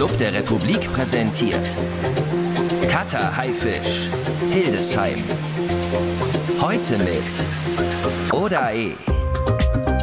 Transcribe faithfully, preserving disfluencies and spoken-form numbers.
Club der Republik präsentiert Cutter Haifisch Hildesheim. Heute mit Oda E.